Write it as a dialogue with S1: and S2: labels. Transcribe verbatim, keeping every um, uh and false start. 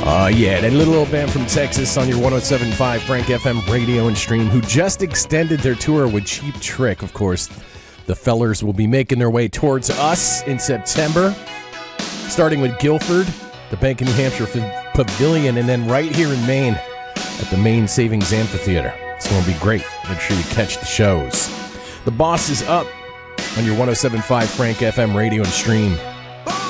S1: Uh, yeah, that little old band from Texas on your one oh seven point five Frank F M radio and stream, who just extended their tour with Cheap Trick. Of course, the fellers will be making their way towards us in September, starting with Guilford, the Bank of New Hampshire Pavilion, and then right here in Maine at the Maine Savings Amphitheater. It's going to be great. Make sure you catch the shows. The Boss is up on your one oh seven point five Frank F M radio and stream.